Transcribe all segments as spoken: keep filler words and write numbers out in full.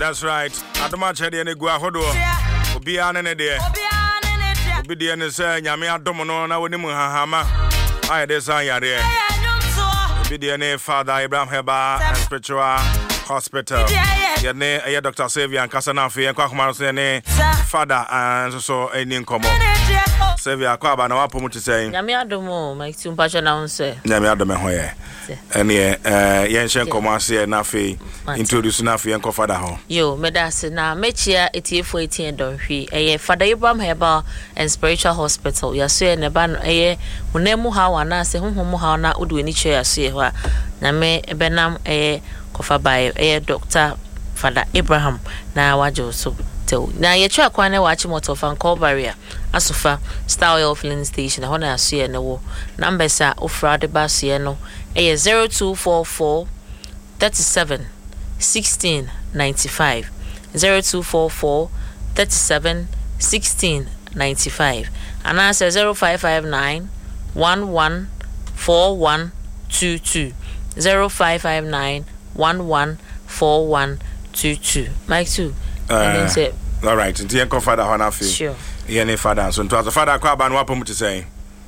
That's right. Adoma chede ne gua hodo. Obi ane ne de. Obi de ne say nyame adom no na woni mu hahama. Aye de san yare. Obi de ne Father Abraham Heba and Spiritual Hospital. Ye ne ye Doctor Xavier Nkasa na afi enko akoma so ne Father and so so eni nkomo. Xavier akwa ba na wapo mu tisay. Nyame adom Mike Tumpacha na unse. Nyame adom ho ye. Ene eh yen hye nkomo ase na afi introduce na afi enko Father ho. Yo medase na mechia etiefo etien donhwi eye Father Abraham Heba and Spiritual Hospital. Yaso ye ne ba no eye munemu ha wana se honhomu ha na odu ni che yaso ye ho a na me benam eye kofa bae eye Doctor Father Abraham na wajo so tel na ye twa kwan na wachi motor fan call barrier asofa Star Oil filling station ho na yaso ye ne wo numbers a ofra de ba so ye no eye zero two four four thirty-seven sixteen ninety-five zero two four four thirty-seven sixteen ninety-five and answer zero five five nine one one four one two two zero five five nine one one four one two two. Mike two. Uh, say, all right. Nti enko Father ho na afi. Sure. Ye ne Father so nto Father kwa ba no wapo mu tisay.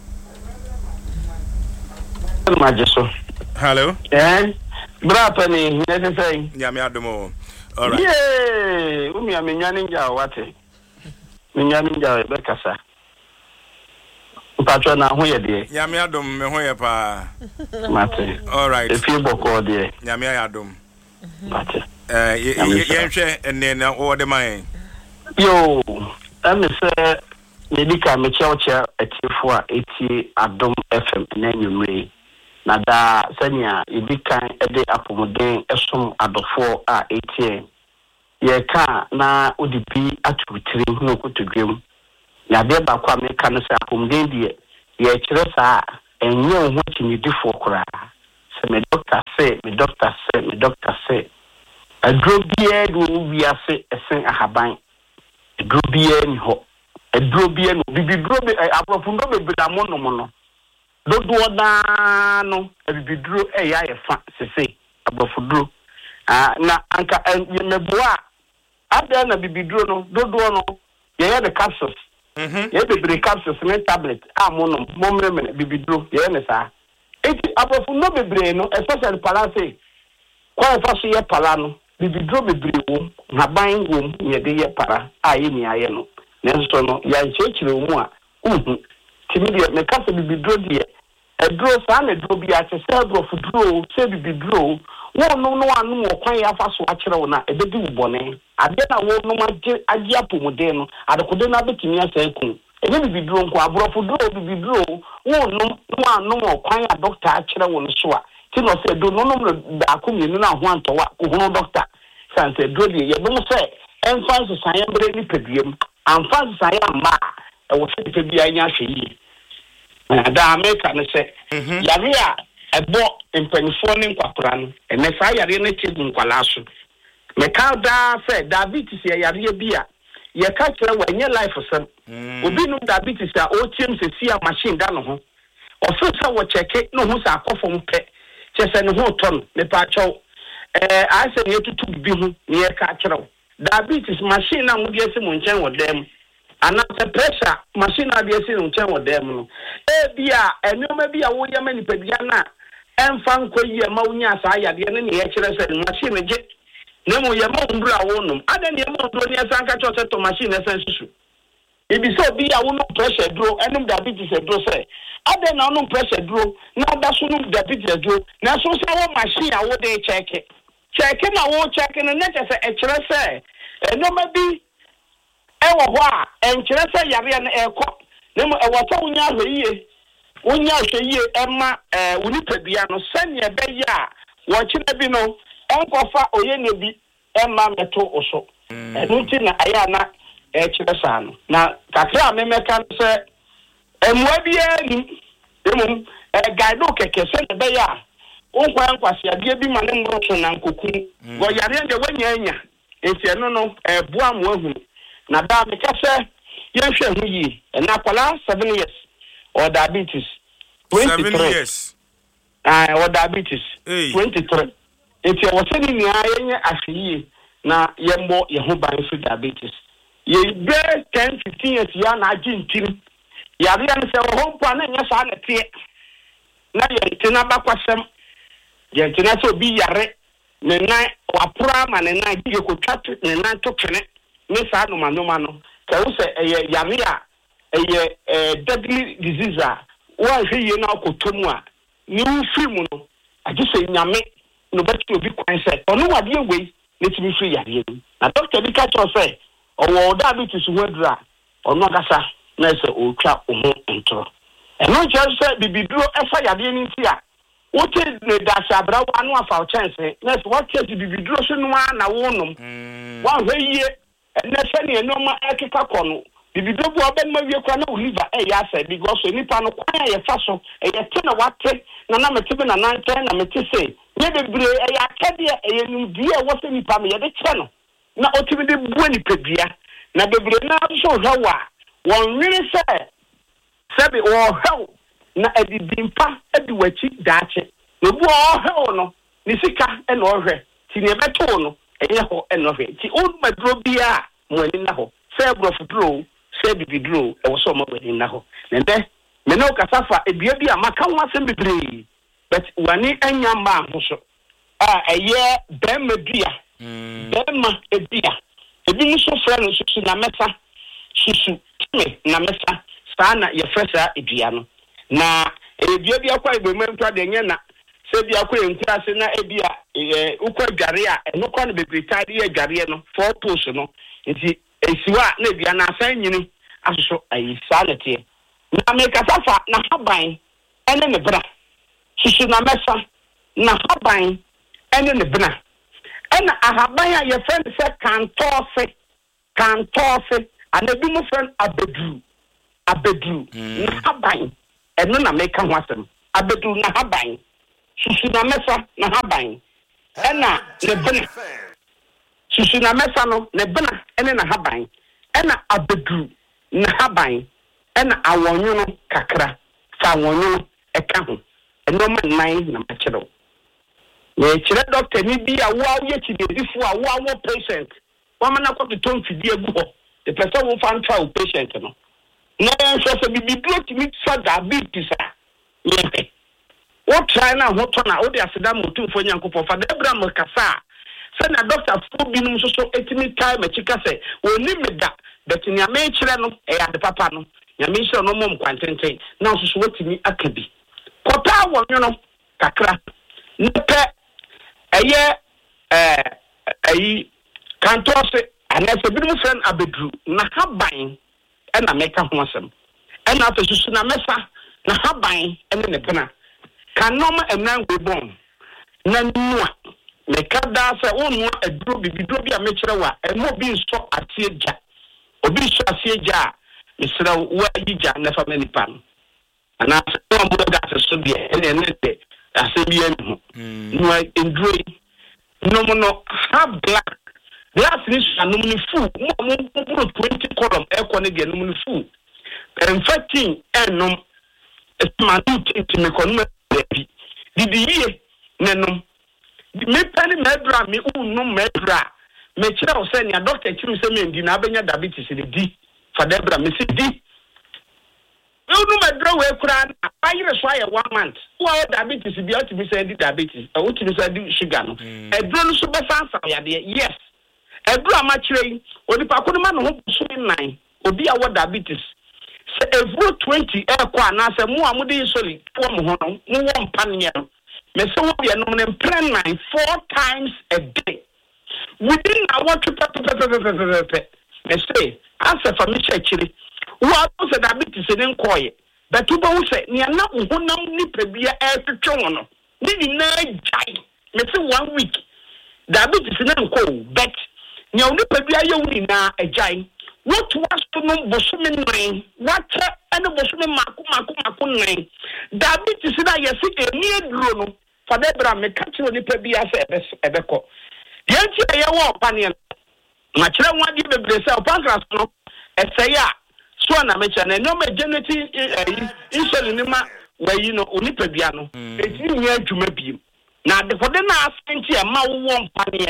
Hello. Eh? Brapa ni nese say. Nyame adomo. All right. Yeah, umi amenyane nja wate. Menyane nja be kasa. Patro na ho ye de. Nyame adom me ho ye pa. Mate. All right. E fi boko de. Nyame adom. Mate. Eh ye ye hwe enne na wo de man. Yo, am say medical me chewche etifo a eti Adom F M na nyumre. Na da sanya ibikan ede apomoden esom adofo a eti ye ka na odibi atutiri hu okotodwem ya de ba kwa me ka no sa apomoden die ye kire sa enye ho tinidifo kora se me doctor say me doctor say me doctor say adrobie do wiase esen ahaban adrobie ni ho adrobie no bibidrobe aprofundo bebida mono mono dodo da no bibidro e ya ye fa sese abrofudro ah na anka meboa ada na bibidro no dodo no ye ye the capsules mhm ye bebre capsules ne tablet ah mono momre me bibidro ye ne sa eti abrofudro bebre no especially palase kwa fa so ye pala no bibidro bebre wo na ban wo ye de ye para ah ye ni aye no nenso no ya nchechire mu a uhu timidi me kasa bibidro die edro sa na edro bi a se sebro fudro se bibidro wo no no anu wo kwan ya fa so a kire wo na ebedi ubone ade na wo no magye agi apomode no adekode na betimi asaku ebe bibidro nko abro fudro bibidro wo no no anu wo kwan ya doctor a kire wo no so a ti no se do no no da akumi no na ho antowa ko ho doctor san se dro die ye bo se enfan so san yembre ni pediem amfan san ya ma e wo se te bia nya hwe da America ne se yare a ebo empanifo ne nkwakora no ene sa yare ne chegu nkwala so me ka da se diabetes ya yare bia ye ka kire wa nye life sem obi no diabetes a o tiem se sia machine da no ho o so sa wo cheke no ho sa akofo mpe chese ne ho ton me pa chow eh a se ne tutu bi ho ne ye ka kire diabetes machine na mo die se mo nchen wo dem ana the pressure machine na dey see no chen wo dem no e bia enoma bia wo ye mani pedia na emfa nkoyi ma unya sa ayade ne ne ye kire se machine je ne mo ye ma umbra wo num ada ne mo do ne sanka cho se to machine sen susu e bi so bia wo no pressure dro enum diabetes dro se ada na no pressure dro na da so no diabetes dro na so se wo machine a wo dey check check na wo check ne ne se e kire se enoma bi ewo ho a enkire se yare na ekọ nemo ewo ta unya hweye unya hweye ema eh unipadua no sene ebe ya wo kire bi no enkofa oye ne bi ema meto oso enu ti na aya na e kire sa no na kakra memeka se emwa bi ani emu e gaido keke se ebe ya unkwa nkwasi ade bi ma ne mroso na nkoku go yare nde wanya anya enti eno no e boa mo ahu na da me kase yenhwe hu yi na kwala seven years or diabetes twenty-three seven years ah or diabetes hey. twenty-three eti o se ni nya yenye ahye na yembo ye ho ban for diabetes ye be ten fifteen years ya na agintim yare an se ho mpo na nya sa na tie na ye tina bakwasem ye tina so bi yare ne nan wapura ma ne nan ye ko twat ne nan to twene ne sa no manoma no ka wo se ye yare a ye deadly disease a wo ahwe ye na akotomu a ni ufiri mu no agi se nyame no beti obi kwan se ono wade we ne timi free yare ni na doctor bi ka cho se owo diabetes wedra ono gasa na se otwa oho ntro eno je se bibiduro efa yare ni ti a wote ne da sabra wa no afa chance na se what case bibiduro so no na wo nom wa hwe ye ene se ne no ma ekeka kono bibiduro bu oben ma wie kwa na oliver e ya se because nipa no kwa ye fa so e ye te na wate na na mete na nan ten na mete se ye bebre e ya kede e ye num die wo se nipa me ye de che no na otimi de bu ni pedua na bebre na so hawa won wiri se sebi wo haw na edidimpa ediwachi daache no bu o haw no ni sika e no hwe ti ne beto no e ye ho e no hwe ti o madro bia mo ni na ho se brofudro se bibidro e wo so mo ni na ho nende me no kasafa ebia bia maka ho asem bebre but wani anya ma ho so a eye dem medua dem ma ebia ebi mu so fra no so na mesa susu me na mesa sana ye fresa edua no na ebia bia kwa igbemu ntwa de nye na se bia kwa enku ase na ebia eh ukwa dware a eno kwa no bebre tade ya dware no four post no nti esiwa na ebia na asan nyini asoso ayi sanete na me kasafa na haban ene ne bra susu na mesa na haban ene ne bra ena ahaban a ye friend se kantose kantose anabi mo friend abedu abedu na haban eno na me ka ho asem abedu na haban susu na mesa na haban ena ne bra susu na mesa no ne bra ene na haban ena abedu na haban ena awonyo no kakra fa awonyo no eka ho eno ma nine na machero we chire doctor ni bi awo awo chidedifo awo awo patient wa mana ko to ton fidi egu ho the person wo fan try patient no na en so so bibi blood mi so diabetes a ye wo try na ho to na wo de aseda motumfo nyankopɔ fa da bra mo kasa se na doctor fo bi num so so etimi time chika se oni meda but nya me chire no e ya de papa no nya me chire no mom kwantenten na so so wotimi akabi kota wo nyono kakra nepe eye eh ayi kantose anese bi mu friend abedru na haban ena meka ho asem ena afesusu na mesa na haban ene ne pena kanoma emnan gbon na nua meka da se wonu aduro bibiduro bi a mekire wa emo bi nso atieja obi nso atieja misra wa yija na family pan ana se mo do da se de ene ene de asebi enu no endure no mo no ha black glass ni anum ni fu mo mo mo twenty column e ko ne ge anum ni fu infecting enum esmanut intime ko no bi didi ye nenum me pani medra me unu medra me kira o se ni doctor kiri se me ndi na abenya diabetes de di fa debra me se di unu medra we kura na ayire so aye one month wo diabetes bi o ti bi se di diabetes o ti bi se di sugar no edro no so be sansa ya de yes edro ama kire yi onipa ko no ma no ho so nine obi a wo diabetes se evro twenty e kwa na se mu a mu de insoli po mo ho no mu wo mpane no me se wo bia no ne plan nine four times a day within our pe me say answer for me chekiri wo a se diabetes ne nkoye but wo bo se ne na honam ni pebia e twetwe no ni ni na jai me se one week diabetes ne nko but ne oni pebia ye wo ni na ajai what was to no bosumi nine what and bosumi maku maku maku nine diabetes na yesi eni eduro no fa debra me ka kire oni pebia se ebeko yanti ye wo pane na kire wadi bebre se pancreas no eseya so na me chana no me genetic insulin ni ma wayi no oni pebia no eti nya adwuma biem na de fode na asenti e ma wo mpane no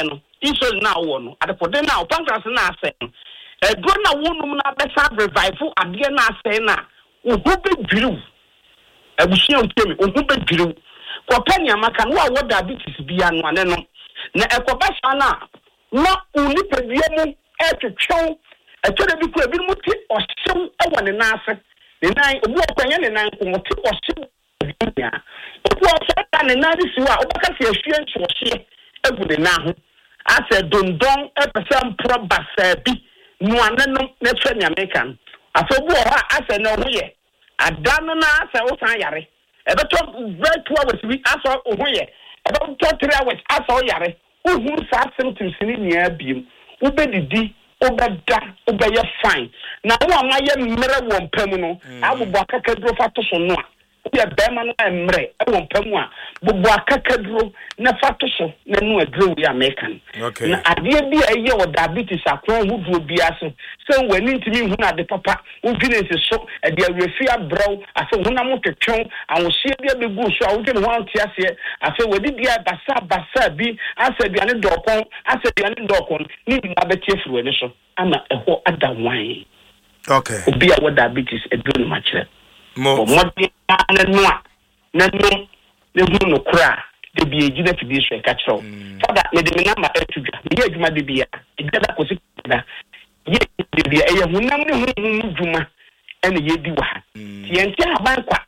iso na wo no adepode na pancreas na ase e dro na wonum na besa revive ade na ase na wo hu be dwiru abusia utemi wo hu be dwiru ko pani amaka no wo diabetes bia no ane no na ekobasa na na uni pedie mu etwetwe etwede bi ko ebi mu ti ohyew ewo ne na ase ne nan obu okwanya ne nan ko ti ohyew ya obu ofata ne na disi wa obaka se ahwie nchohye egu ne na ho ase dondon epesem probasa bi no ane no na twa ne American afobu ho ase na ho ye adan na ase wo san yare ebeto very two hours bi ase ho ye ebeto three hours ase yare uhu sa symptoms ni nia biem ubedidi obeda obeye fine na wo amaye mmere wo mpam no abubu akakaduro fa to so no a ya bema no mmere wo mpam a bubu akakaduro na fa to so na no aduro ya American na ade bi aye wo diabetes akron huduo bi ase se wani ntimi hu na de papa wo finance so e de awefi abrow ase hu na motwetwen awohye bi abegu so a wo gene ho antiase ase wadi dia basa basa bi ase bi ane dokon ase bi ane dokon ni bi abetie furu ene so ama eho ada wan okay obi a wo diabetes e do ma kire mo mo de na no na no ne hu no kura de bi ejina fidi so e ka kire fada me de me na ma etudwa me ye adwuma de bia e da ko si da ye de bia e ye hunam ne hu dwuma ene ye di wa tie nti aban kwa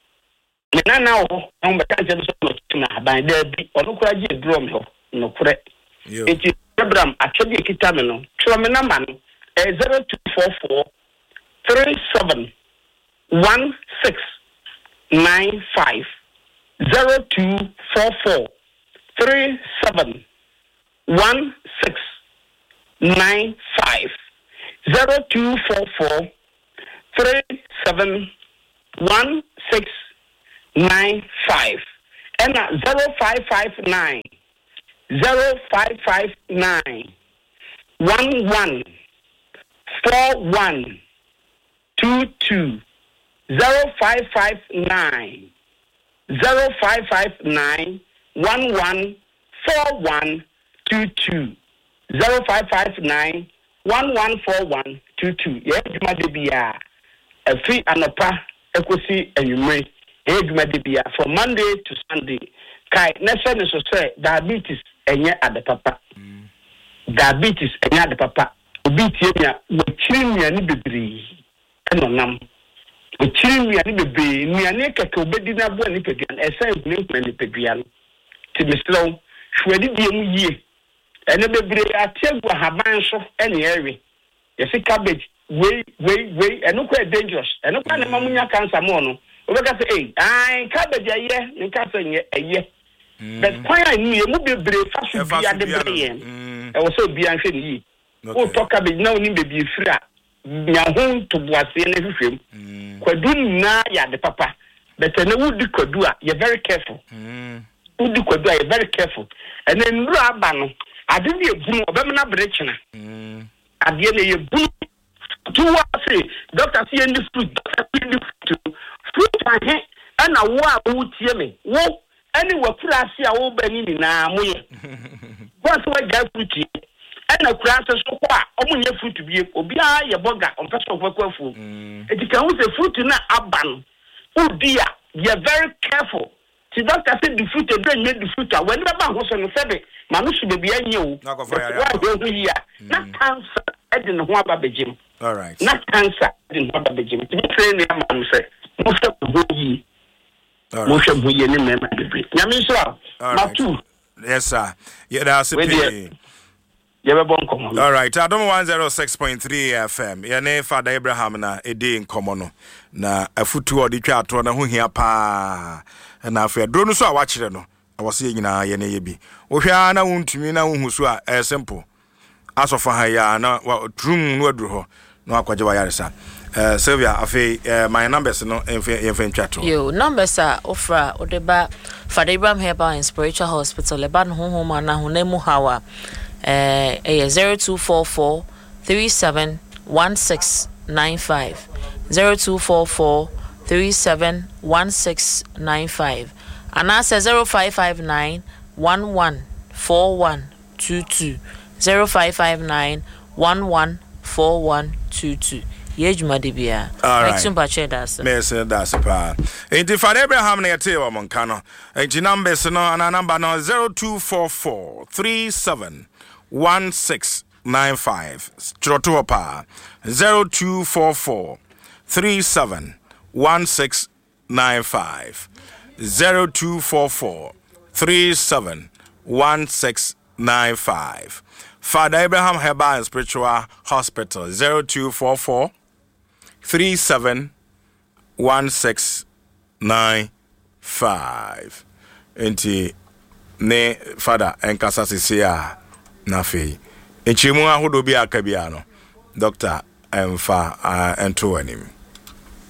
me na na wo na mo ka nche so no na aban da bi ono kura je drum ho no kure eti Abraham atwede kita me no tro me number no zero two four four three seven one six nine five zero two four four three seven one six nine five zero two four four three seven one six nine five and zero five five nine zero five five nine one one four one two two zero five five nine zero five five nine one one four one two two zero five five nine one one four one two two. Yeah, Juma de Bia a free anopa ekosi enyumre. Yeah, Juma de Bia from Monday to Sunday. Kai nessa ne so say diabetes enye ade papa. Diabetes enye ade papa. Obi tie mia wo chirimia ni bebre. Eno nam. Wo chirimia ni bebre, mia ne keke obedi na bo ni peduan. Esa ne nkuna ni peduan. Ti mislo hwedi die mu yie. Ene bebre atiegu haban so ene ewe. Yesi cabbage wey wey wey eno kwa dangerous. Eno kwa na mamunya cancer mo no. Obeka say eh ai cabbage aye, ni cancer nye aye. But kwaya ni e mu bebre fa so bia de breye. E wo so bia hwe ni yi. O to cabbage na oni bebi fira. Nya ho to boase na hwehwem. Kwadu na ya de papa. But ene wudi kwadu a you very careful. Mm. Wudi kwadu a you very careful. Ene nru aba no ade bi ebunu obem na brechina. Mm. Ade na ye bu to what say doctor see any fruit doctor see any fruit fruit ahe ana wo a wo tie me wo any wa kura ase a wo bani ni na moye what we get fruit ana kura ase so kwa omunye fruit bi obi a ye boga on person kwa kwa fu e can we say fruit na aban udia you very careful. The doctor said the fruit don't make the fruit when the bank was on the seven manusu be be anye o na cancer e dey no aba begim. All right. Na cancer e dey no aba begim. To be train na man say mo fe go yi mo fe go yi ni me ma bebre nyame so ma two. Yes sir. Yeah, that's it. All right, Adom one oh six point three F M. Ya ne Father Abraham na edi nkomo no. Na afutu odi twa ato na ho hia pa. Na afa dro no so a wachire no. Awose nyina ye ne ye bi. Wo hwa na wontumi na wo husu a eh simple. Asofa ha ya na trum no aduru ho. No akwaje wa yaresa. Eh Sylvia afi my numbers no enfe enfe twa to. Yo numbers are offer odeba Father Abraham Herbal and Spiritual Hospital leba no ho ma na ho na mu hawa. Uh, uh, zero two four four three seven one six nine five zero two four four three seven one six nine five and I say zero five five nine one one four one two two zero five five nine one one four one two two. Yejuma de bia. All right. Exum bache das. Me say that's a pa. Enti Father Abraham na yete wa monka no. Enti numbers no ana number no zero two four four three seven one six nine five. Troto pa. zero two four four three seven one six nine five. zero two four four three seven one six nine five. Father Abraham Herbal and Spiritual Hospital zero two four four three seven one six nine five. Enti ne Father enkasa sisia na fe. Echimu ahodo bi akabia no. Doctor emfa ento anim.